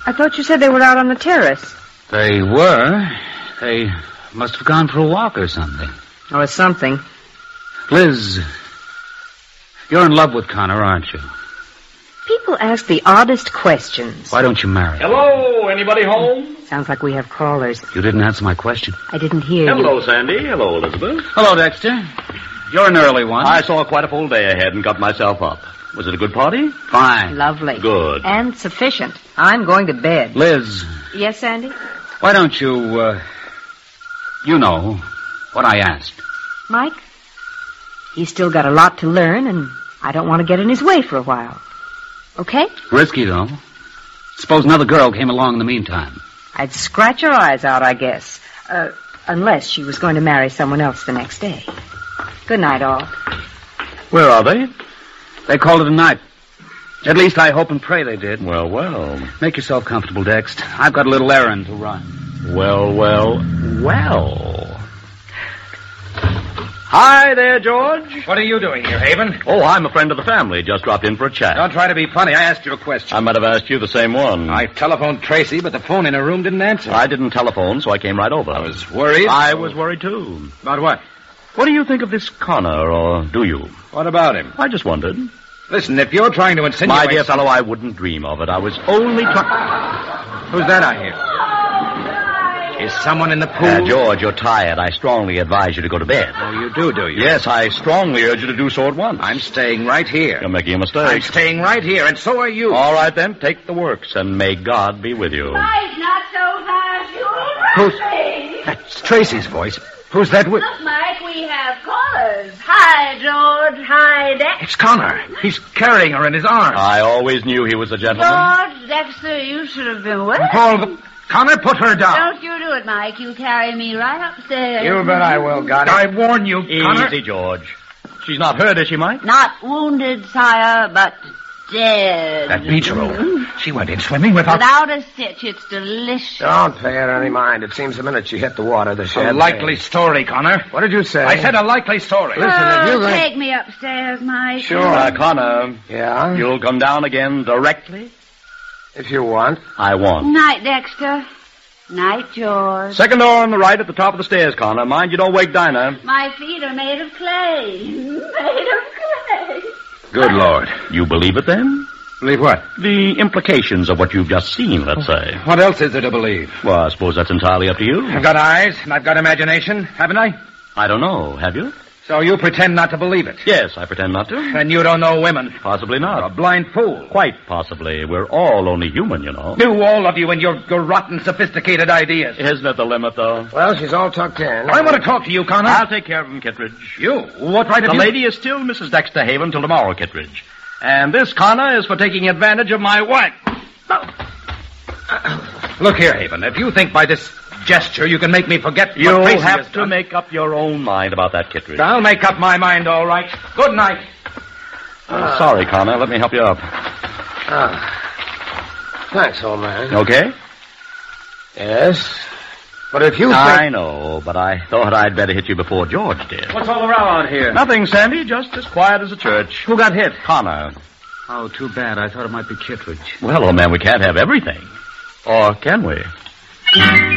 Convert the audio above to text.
I thought you said they were out on the terrace. They were. They must have gone for a walk or something. Or something. Liz, you're in love with Connor, aren't you? People ask the oddest questions. Why don't you marry him? Hello, anybody home? Sounds like we have callers. You didn't answer my question. I didn't hear you. Hello, Sandy. Hello, Elizabeth. Hello, Dexter. You're an early one. I saw quite a full day ahead and got myself up. Was it a good party? Fine. Lovely. Good. And sufficient. I'm going to bed. Liz, Yes, Sandy? why don't you, you know what I asked. Mike? He's still got a lot to learn, and I don't want to get in his way for a while. Okay? Risky, though. Suppose another girl came along in the meantime. I'd scratch her eyes out, I guess. Unless she was going to marry someone else the next day. Good night, all. Where are they? They called it a night. At least I hope and pray they did. Well, well. Make yourself comfortable, Dext. I've got a little errand to run. Well, well, well. Hi there, George. What are you doing here, Haven? Oh, I'm a friend of the family. Just dropped in for a chat. Don't try to be funny. I asked you a question. I might have asked you the same one. I telephoned Tracy, but the phone in her room didn't answer. I didn't telephone, so I came right over. I was worried. I was worried, too. About what? What do you think of this Connor, or do you? What about him? I just wondered. Listen, if you're trying to insinuate... My dear fellow, I wouldn't dream of it. I was only trying... Who's that I hear? Is someone in the pool? George, you're tired. I strongly advise you to go to bed. Oh, you do you? Yes, I strongly urge you to do so at once. I'm staying right here. You're making a mistake. I'm staying right here, and so are you. All right, then. Take the works, and may God be with you. Mike, not so fast. You'll Who's... me. That's Tracy's voice. Who's that with... Look, Mike, we have callers. Hi, George. Hi, Dex. It's Connor. He's carrying her in his arms. I always knew he was a gentleman. George, Dexter, you should have been with us. Paul, Connor, put her down. Don't you do it, Mike. You carry me right upstairs. You bet I will, God. I warn you, Connor. Easy, George. She's not hurt, is she, Mike? Not wounded, sire, but dead. That beach roll. She went in swimming without... Without a stitch. It's delicious. Don't pay her any mind. It seems the minute she hit the water, the shed... A likely story, Connor. What did you say? I said a likely story. Listen, if you're going... Take me upstairs, Mike. Sure. Connor. Yeah? You'll come down again directly? If you want. I want. Night, Dexter. Night, George. Second door on the right at the top of the stairs, Connor. Mind you don't wake Dinah. My feet are made of clay. Made of clay. Good Lord. You believe it, then? Believe what? The implications of what you've just seen, let's say. What else is there to believe? Well, I suppose that's entirely up to you. I've got eyes, and I've got imagination, haven't I? I don't know. Have you? So you pretend not to believe it. Yes, I pretend not to. And you don't know women. Possibly You're a not. blind fool. Quite possibly. We're all only human, you know. You, all of you, and your rotten, sophisticated ideas. Isn't it the limit, though? Well, she's all tucked in. I want to talk to you, Connor. I'll take care of him, Kittredge. You? What right have The you... lady is still Mrs. Dexter Haven till tomorrow, Kittredge. And this, Connor, is for taking advantage of my wife. Look here, Haven. If you think by this gesture you can make me forget what You'll Tracy have has to done, make up your own mind about that, Kittredge. I'll make up my mind, all right. Good night. Sorry, Connor. Let me help you up. Thanks, old man. Okay? Yes. But if you think... I know, but I thought I'd better hit you before George did. What's all the row out here? Nothing, Sandy. Just as quiet as a church. Who got hit? Connor. Oh, too bad. I thought it might be Kittredge. Well, old man, we can't have everything. Or can we?